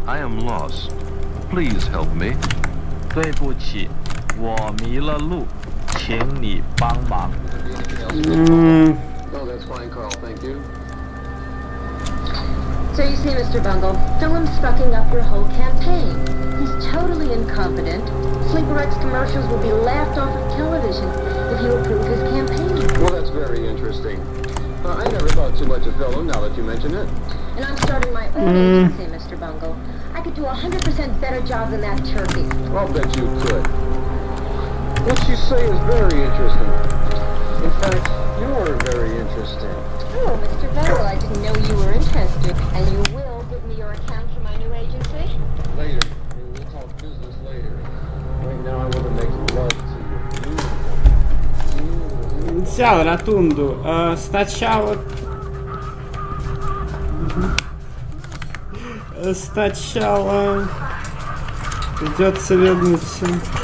I am lost. Please help me. 对不起，我迷了路，请你帮忙。 Oh, that's fine, Carl. Thank you. So you see, Mr. Bungle, Philip's fucking up your whole campaign. He's totally incompetent. Sleeper X commercials will be laughed off of television if you approve his campaign. Well, that's very interesting. I never thought too much of Philip now that you mention it. And I'm starting my own agency, Mr. Bungle. I could do a 100% better job than that turkey. I'll bet you could. What you say is very interesting. In fact, you are very interesting. Oh, Mr. Bungle, I didn't know you were interested. And you will give me your account for my new agency? Later. We'll talk business later. Right now, I want to make love to you. Iniziale Rotundu. Сначала... Сначала придется вернуться.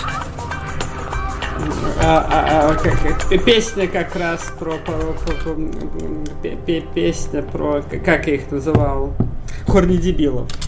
Песня как раз про песня про, как я их называл, хорни дебилов.